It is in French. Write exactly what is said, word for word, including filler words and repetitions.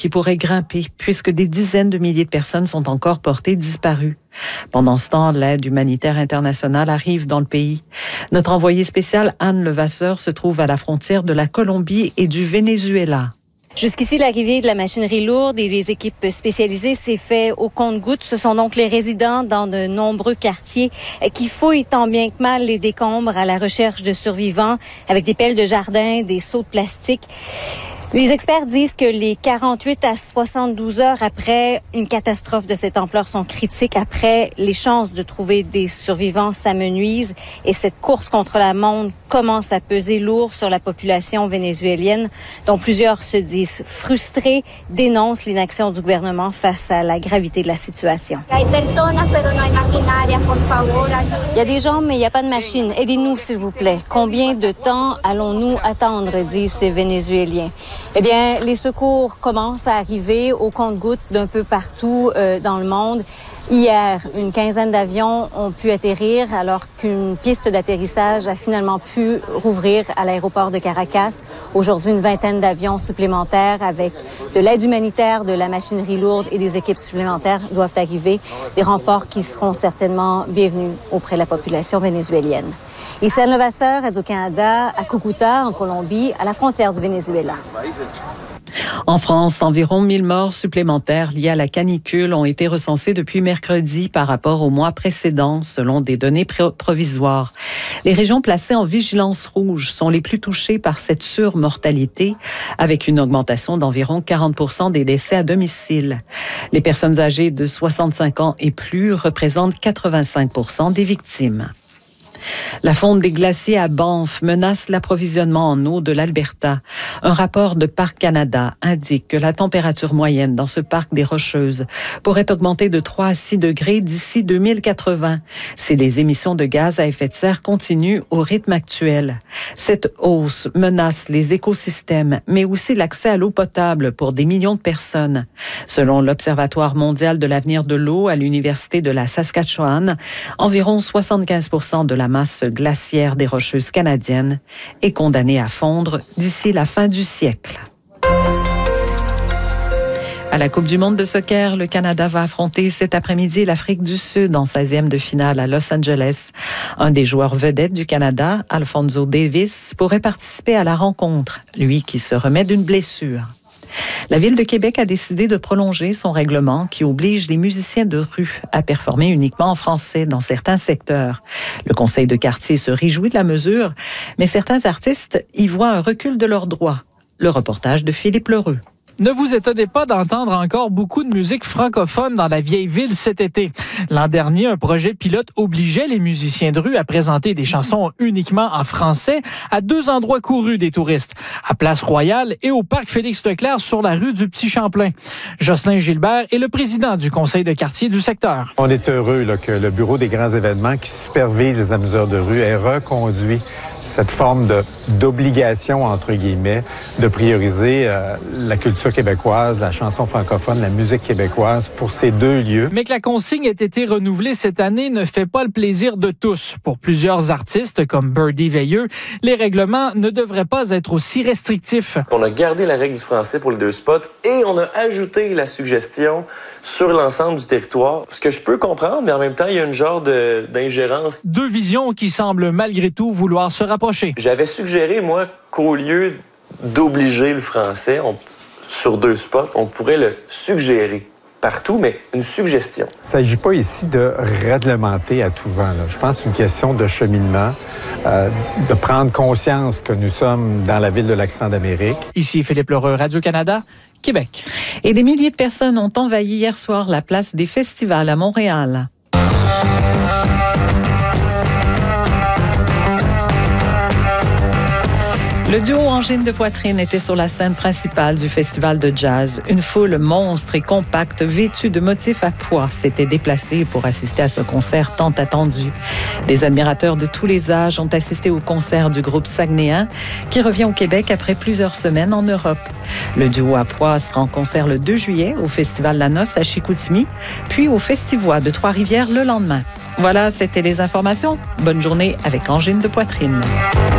qui pourrait grimper puisque des dizaines de milliers de personnes sont encore portées disparues. Pendant ce temps, l'aide humanitaire internationale arrive dans le pays. Notre envoyée spéciale Anne Levasseur se trouve à la frontière de la Colombie et du Venezuela. Jusqu'ici, l'arrivée de la machinerie lourde et des équipes spécialisées s'est fait au compte-gouttes. Ce sont donc les résidents dans de nombreux quartiers qui fouillent tant bien que mal les décombres à la recherche de survivants avec des pelles de jardin, des seaux de plastique. Les experts disent que les quarante-huit à soixante-douze heures après une catastrophe de cette ampleur sont critiques. Après, les chances de trouver des survivants s'amenuisent et cette course contre la montre commence à peser lourd sur la population vénézuélienne, dont plusieurs se disent frustrés, dénoncent l'inaction du gouvernement face à la gravité de la situation. Il y a des gens, mais il n'y a pas de machine. Aidez-nous, s'il vous plaît. Combien de temps allons-nous attendre, disent ces Vénézuéliens? Eh bien, les secours commencent à arriver au compte-gouttes d'un peu partout euh, dans le monde. Hier, une quinzaine d'avions ont pu atterrir alors qu'une piste d'atterrissage a finalement pu rouvrir à l'aéroport de Caracas. Aujourd'hui, une vingtaine d'avions supplémentaires avec de l'aide humanitaire, de la machinerie lourde et des équipes supplémentaires doivent arriver. Des renforts qui seront certainement bienvenus auprès de la population vénézuélienne. Ici Anne Levasseur, Radio-Canada, à Cúcuta, en Colombie, à la frontière du Venezuela. En France, environ mille morts supplémentaires liés à la canicule ont été recensés depuis mercredi par rapport au mois précédent, selon des données provisoires. Les régions placées en vigilance rouge sont les plus touchées par cette surmortalité, avec une augmentation d'environ quarante pour cent des décès à domicile. Les personnes âgées de soixante-cinq ans et plus représentent quatre-vingt-cinq pour cent des victimes. La fonte des glaciers à Banff menace l'approvisionnement en eau de l'Alberta. Un rapport de Parc Canada indique que la température moyenne dans ce parc des Rocheuses pourrait augmenter de trois à six degrés d'ici deux mille quatre-vingts si les émissions de gaz à effet de serre continuent au rythme actuel. Cette hausse menace les écosystèmes, mais aussi l'accès à l'eau potable pour des millions de personnes. Selon l'Observatoire mondial de l'avenir de l'eau à l'Université de la Saskatchewan, environ soixante-quinze pour cent de la masse glaciaire des Rocheuses canadiennes est condamnée à fondre d'ici la fin du siècle. À la Coupe du monde de soccer, le Canada va affronter cet après-midi l'Afrique du Sud en seizième de finale à Los Angeles. Un des joueurs vedettes du Canada, Alphonso Davies, pourrait participer à la rencontre, lui qui se remet d'une blessure. La Ville de Québec a décidé de prolonger son règlement qui oblige les musiciens de rue à performer uniquement en français dans certains secteurs. Le conseil de quartier se réjouit de la mesure, mais certains artistes y voient un recul de leurs droits. Le reportage de Philippe Lheureux. Ne vous étonnez pas d'entendre encore beaucoup de musique francophone dans la vieille ville cet été. L'an dernier, un projet pilote obligeait les musiciens de rue à présenter des chansons uniquement en français à deux endroits courus des touristes, à Place Royale et au parc Félix-Leclerc sur la rue du Petit-Champlain. Jocelyn Gilbert est le président du conseil de quartier du secteur. On est heureux là, que le bureau des grands événements qui supervise les amuseurs de rue ait reconduit cette forme de, d'obligation, entre guillemets, de prioriser euh, la culture québécoise, la chanson francophone, la musique québécoise pour ces deux lieux. Mais que la consigne ait été renouvelée cette année ne fait pas le plaisir de tous. Pour plusieurs artistes, comme Birdie Veilleux, les règlements ne devraient pas être aussi restrictifs. On a gardé la règle du français pour les deux spots et on a ajouté la suggestion sur l'ensemble du territoire. Ce que je peux comprendre, mais en même temps, il y a une genre de, d'ingérence. Deux visions qui semblent malgré tout vouloir se rapprocher. J'avais suggéré, moi, qu'au lieu d'obliger le français on, sur deux spots, on pourrait le suggérer partout, mais une suggestion. Il ne s'agit pas ici de réglementer à tout vent. Là. Je pense que c'est une question de cheminement, euh, de prendre conscience que nous sommes dans la ville de l'accent d'Amérique. Ici Philippe Lheureux, Radio-Canada, Québec. Et des milliers de personnes ont envahi hier soir la place des festivals à Montréal. Le duo Angine de Poitrine était sur la scène principale du festival de jazz. Une foule monstre et compacte, vêtue de motifs à pois, s'était déplacée pour assister à ce concert tant attendu. Des admirateurs de tous les âges ont assisté au concert du groupe saguenéen qui revient au Québec après plusieurs semaines en Europe. Le duo à pois sera en concert le deux juillet au Festival La Noce à Chicoutimi, puis au Festivois de Trois-Rivières le lendemain. Voilà, c'était les informations. Bonne journée avec Angine de Poitrine.